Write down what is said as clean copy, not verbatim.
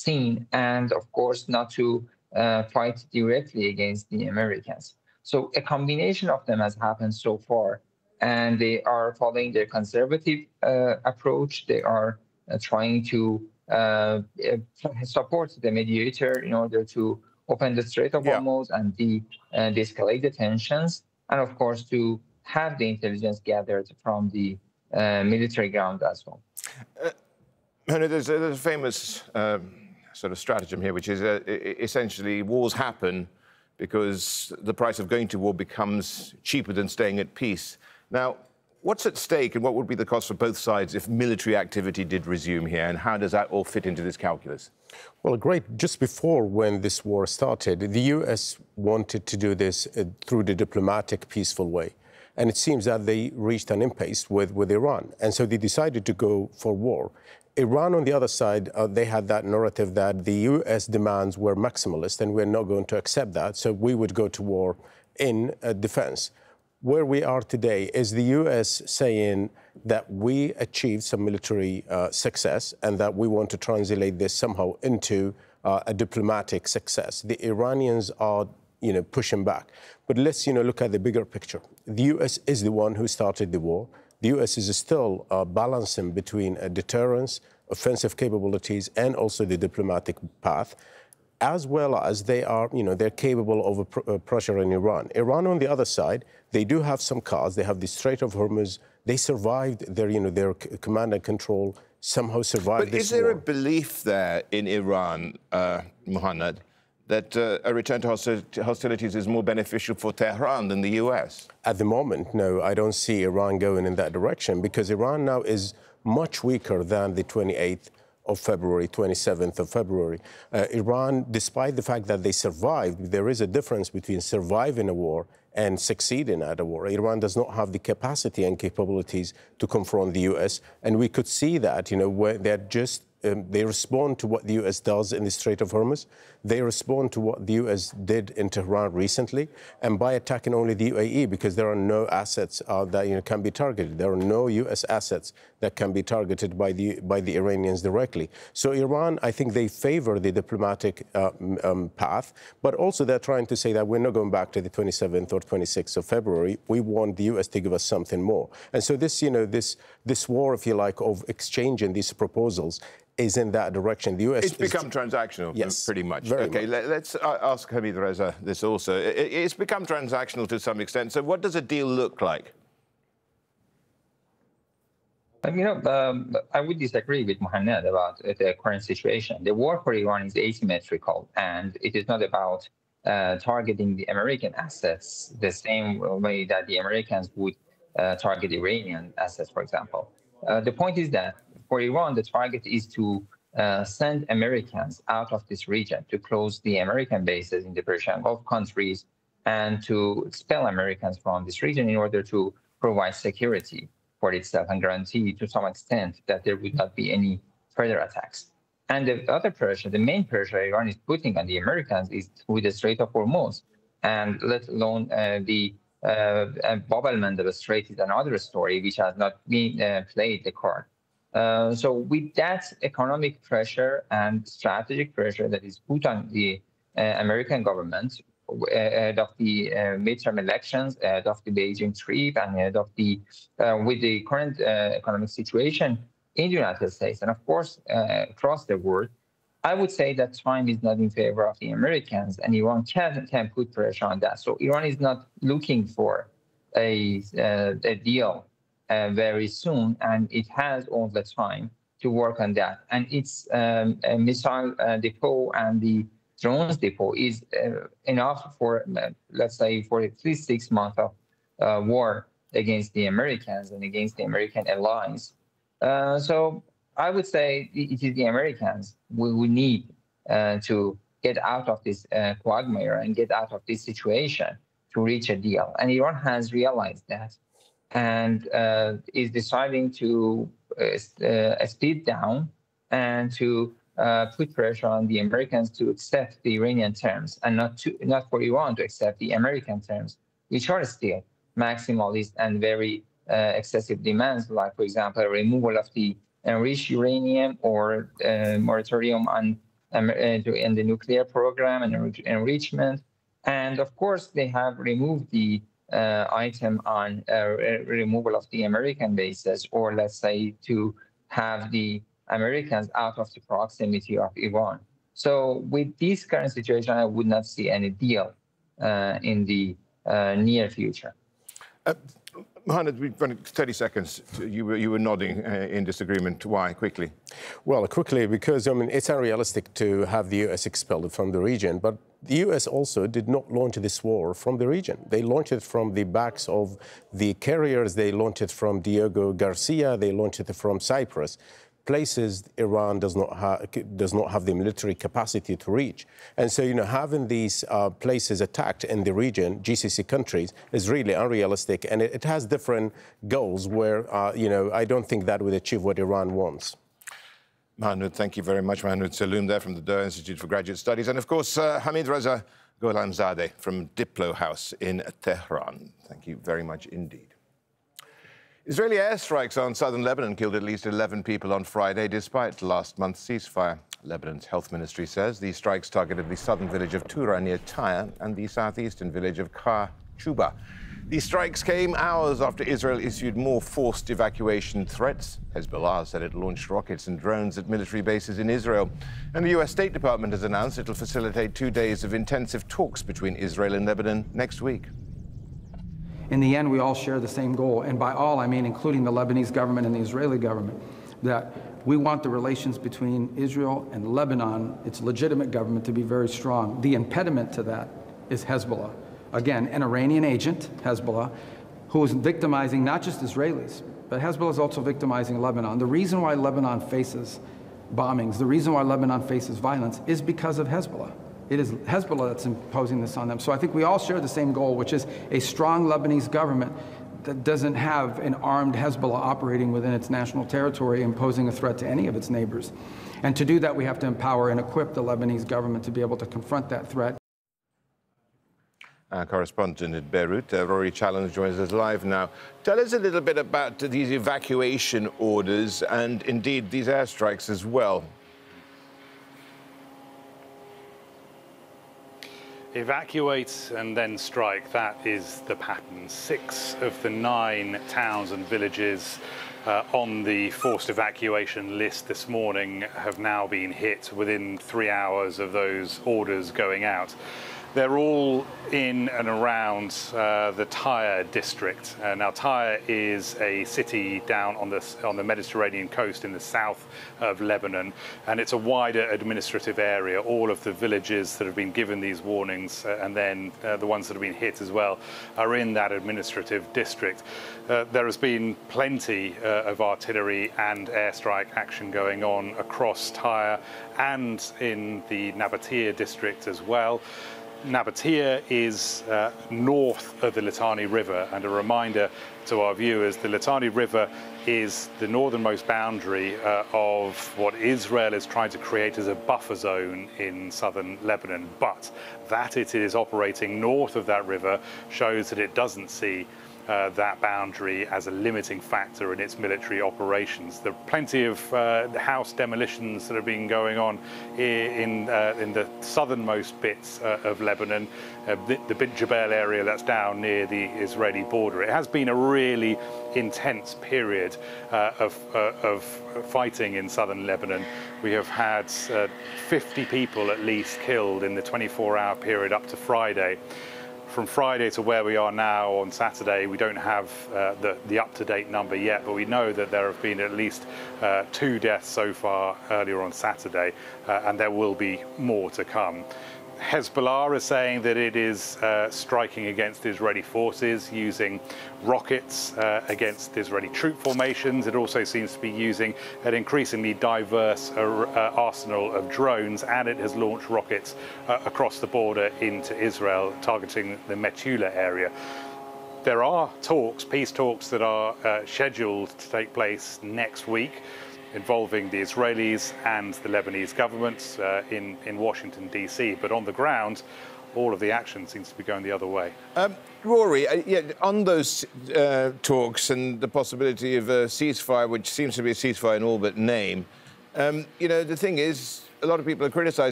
seen, and of course not to fight directly against the Americans. So a combination of them has happened so far, and they are following their conservative approach. They are trying to support the mediator in order to open the Strait of Yeah. Hormuz and de-escalate the tensions, and of course to have the intelligence gathered from the military ground as well. There's a famous sort of stratagem here, which is essentially wars happen because the price of going to war becomes cheaper than staying at peace. Now, what's at stake and what would be the cost for both sides if military activity did resume here, and how does that all fit into this calculus? Well, great. Just before when this war started, the U.S. wanted to do this through the diplomatic, peaceful way. And it seems that they reached an impasse with Iran. And so they decided to go for war. Iran, on the other side, they had that narrative that the U.S. demands were maximalist and we're not going to accept that. So we would go to war in defense. Where we are today is the U.S. saying that we achieved some military success and that we want to translate this somehow into a diplomatic success. The Iranians are pushing back. But let's, look at the bigger picture. The U.S. is the one who started the war. The U.S. is still balancing between deterrence, offensive capabilities, and also the diplomatic path, as well as they are, they're capable of pressure in Iran. Iran, on the other side, they do have some cards. They have the Strait of Hormuz. They survived their command and control, somehow survived this war. But is there a belief there in Iran, Mohanad, that a return to hostilities is more beneficial for Tehran than the U.S.? At the moment, no, I don't see Iran going in that direction because Iran now is much weaker than the 28th of February, 27th of February. Iran, despite the fact that they survived, there is a difference between surviving a war and succeeding at a war. Iran does not have the capacity and capabilities to confront the U.S., and we could see that, where they're just they respond to what the U.S. does in the Strait of Hormuz. They respond to what the U.S. did in Tehran recently, and by attacking only the UAE, because there are no assets that can be targeted. There are no U.S. assets that can be targeted by the Iranians directly. So Iran, I think they favor the diplomatic path, but also they're trying to say that we're not going back to the 27th or 26th of February. We want the U.S. to give us something more. And so this, this war, if you like, of exchanging these proposals is in that direction. The U.S. It's become transactional, yes, pretty much. Okay, let's ask Hamid Reza this also. It's become transactional to some extent. So what does a deal look like? I would disagree with Mohanad about the current situation. The war for Iran is asymmetrical, and it is not about targeting the American assets the same way that the Americans would target Iranian assets, for example. The point is that for Iran, the target is to send Americans out of this region, to close the American bases in the Persian Gulf countries, and to expel Americans from this region in order to provide security for itself and guarantee to some extent that there would not be any further attacks. And the other pressure, the main pressure Iran is putting on the Americans is with the Strait of Hormuz, and let alone the Bab-el-Mandeb of the Strait is another story which has not been played the card. So with that economic pressure and strategic pressure that is put on the American government ahead of the midterm elections, ahead of the Beijing trip, and ahead of the with the current economic situation in the United States, and of course across the world, I would say that time is not in favor of the Americans, and Iran can put pressure on that. So Iran is not looking for a deal very soon, and it has all the time to work on that. And its missile depot and the drones depot is enough for, let's say, for at least 6 months of war against the Americans and against the American allies. So I would say it is the Americans we need to get out of this quagmire and get out of this situation to reach a deal. And Iran has realized that and is deciding to speed down and to put pressure on the Americans to accept the Iranian terms and not for Iran to accept the American terms, which are still maximalist and very excessive demands, like, for example, removal of the enriched uranium or moratorium on to end the nuclear program and enrichment. And of course, they have removed the item on removal of the American bases, or let's say to have the Americans out of the proximity of Iran. So with this current situation, I would not see any deal in the near future. Mohammed, we've got 30 seconds. You were nodding in disagreement. Why? Quickly. Well, quickly, because, I mean, it's unrealistic to have the U.S. expelled from the region, but the U.S. also did not launch this war from the region. They launched it from the backs of the carriers. They launched it from Diego Garcia. They launched it from Cyprus, places Iran does not have the military capacity to reach. And so, having these places attacked in the region, GCC countries, is really unrealistic. And it has different goals where, I don't think that would achieve what Iran wants. Mahmoud, thank you very much. Mahmoud Saloom there from the Doha Institute for Graduate Studies. And, of course, Hamid Reza Gholamzadeh from Diplo House in Tehran. Thank you very much indeed. Israeli airstrikes on southern Lebanon killed at least 11 people on Friday, despite last month's ceasefire. Lebanon's health ministry says these strikes targeted the southern village of Tura near Tyre and the southeastern village of Kar Chuba. These strikes came hours after Israel issued more forced evacuation threats. Hezbollah said it launched rockets and drones at military bases in Israel. And the U.S. State Department has announced it will facilitate 2 days of intensive talks between Israel and Lebanon next week. In the end, we all share the same goal, and by all, I mean including the Lebanese government and the Israeli government, that we want the relations between Israel and Lebanon, its legitimate government, to be very strong. The impediment to that is Hezbollah. Again, an Iranian agent, Hezbollah, who is victimizing not just Israelis, but Hezbollah is also victimizing Lebanon. The reason why Lebanon faces bombings, the reason why Lebanon faces violence is because of Hezbollah. It is Hezbollah that's imposing this on them. So I think we all share the same goal, which is a strong Lebanese government that doesn't have an armed Hezbollah operating within its national territory, imposing a threat to any of its neighbors. And to do that, we have to empower and equip the Lebanese government to be able to confront that threat. Our correspondent in Beirut, Rory Challenge, joins us live now. Tell us a little bit about these evacuation orders and, indeed, these airstrikes as well. Evacuate and then strike, that is the pattern. 6 of the 9 towns and villages on the forced evacuation list this morning have now been hit within 3 hours of those orders going out. They're all in and around the Tyre district. Now, Tyre is a city down on the Mediterranean coast in the south of Lebanon, and it's a wider administrative area. All of the villages that have been given these warnings, and then the ones that have been hit as well, are in that administrative district. There has been plenty of artillery and airstrike action going on across Tyre and in the Nabatea district as well. Nabatea is north of the Litani River, and a reminder to our viewers, the Litani River is the northernmost boundary of what Israel is trying to create as a buffer zone in southern Lebanon. But that it is operating north of that river shows that it doesn't see that boundary as a limiting factor in its military operations. There are plenty of house demolitions that have been going on in the southernmost bits of Lebanon, the Bint Jabal area that's down near the Israeli border. It has been a really intense period of fighting in southern Lebanon. We have had 50 people at least killed in the 24-hour period up to Friday. From Friday to where we are now on Saturday, we don't have the up-to-date number yet, but we know that there have been at least 2 deaths so far earlier on Saturday, and there will be more to come. Hezbollah is saying that it is striking against Israeli forces using rockets against Israeli troop formations. It also seems to be using an increasingly diverse arsenal of drones, and it has launched rockets across the border into Israel, targeting the Metula area. There are talks, peace talks, that are scheduled to take place next week, involving the Israelis and the Lebanese governments in Washington, D.C. But on the ground, all of the action seems to be going the other way. Rory, on those talks and the possibility of a ceasefire, which seems to be a ceasefire in all but name, the thing is, a lot of people are criticising